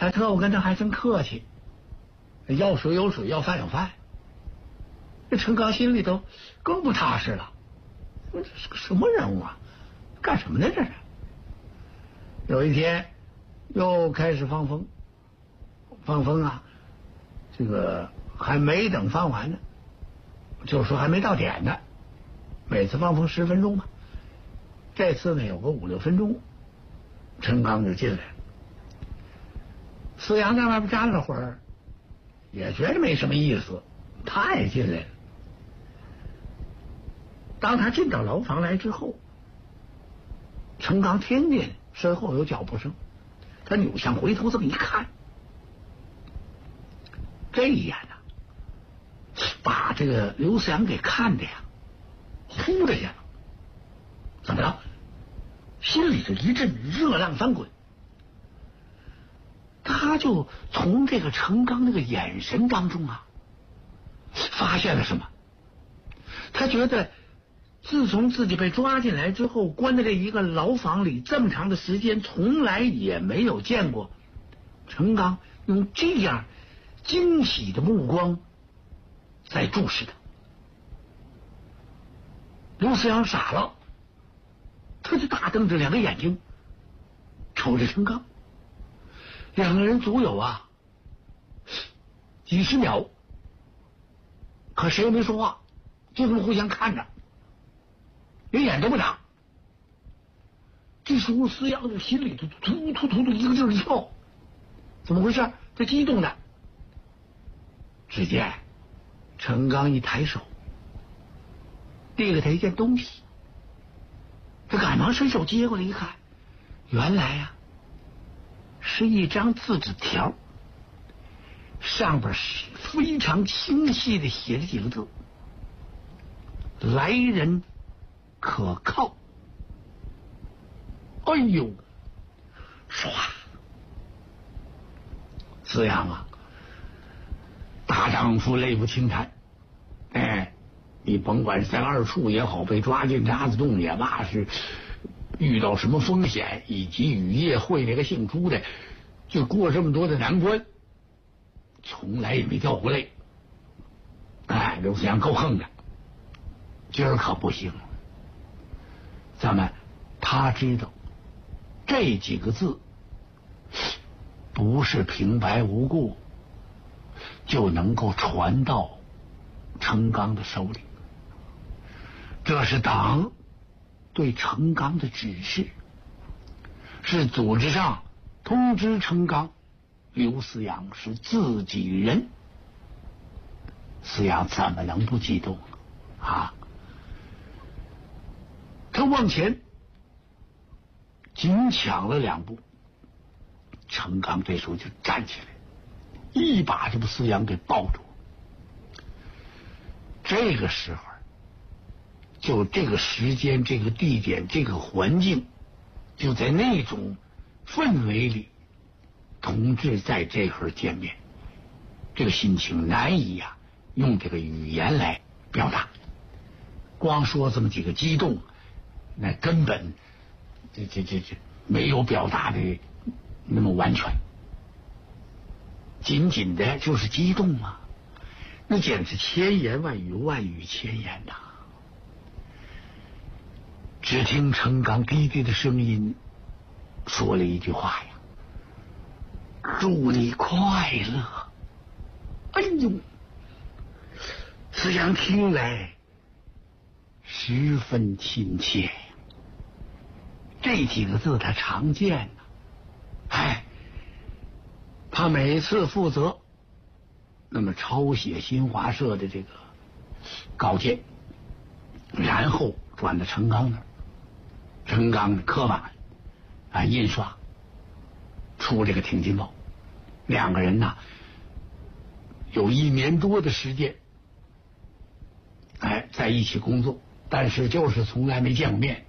特务跟他还真客气，要水有水，要饭有饭。这陈刚心里头更不踏实了，说这是个什么人物啊？干什么呢？这是。有一天又开始放风，放风啊，这个还没等放完呢，就说还没到点呢。每次放风10分钟嘛，这次呢有个5、6分钟，陈刚就进来了。思阳在外边站了会儿，也觉得没什么意思，他也进来了。当他进到牢房来之后，陈刚听见身后有脚步声，他扭向回头这么一看，这一眼呢，把这个刘思阳给看的呀，呼的一下，怎么着？心里头一阵热浪翻滚。他就从这个陈刚那个眼神当中啊，发现了什么？他觉得自从自己被抓进来之后，关在这一个牢房里这么长的时间，从来也没有见过陈刚用这样惊喜的目光在注视他。刘思阳傻了，他就大瞪着2个眼睛瞅着陈刚。2个人足有啊几十秒，可谁也没说话，就这么互相看着，连眼都不眨。这时候思阳的心里头突突突的一个劲儿跳，怎么回事？他激动的。只见陈刚一抬手，递给他一件东西，他赶忙伸手接过来一看，原来呀，是一张字纸条，上边是非常清晰的写着几个字：来人可靠。哎呦，唰！思阳啊，大丈夫泪不轻弹。哎，你甭管在2处也好，被抓进渣滓洞也罢，是遇到什么风险，以及雨夜会那个姓朱的就过这么多的难关，从来也没掉过泪。哎，刘思阳够横的，今儿可不行了。咱们他知道这几个字不是平白无故就能够传到陈刚的手里，这是党对陈刚的指示，是组织上通知陈刚，刘思阳是自己人。思阳怎么能不激动啊？他往前紧抢了2步，陈刚这时候就站起来，一把就把思阳给抱住。这个时候，就这个时间、这个地点、这个环境，就在那种氛围里，同志在这会儿见面，这个心情难以用这个语言来表达。光说这么几个激动，那根本这没有表达的那么完全，仅仅的就是激动啊，那简直千言万语，万语千言呐。只听陈刚低低的声音说了一句话呀：“祝你快乐。”哎呦，思阳听来十分亲切。这几个字他常见呢，哎，他每次负责那么抄写新华社的这个稿件，然后转到陈刚那儿，陈刚刻版印刷出这个《挺进报》，2个人呢有1年多的时间，哎，在一起工作，但是就是从来没见过面。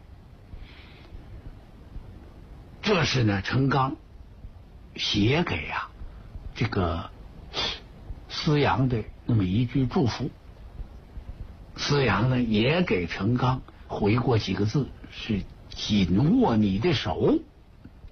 这是呢，陈刚写给这个思阳的那么一句祝福。思阳呢也给陈刚回过几个字，是紧握你的手。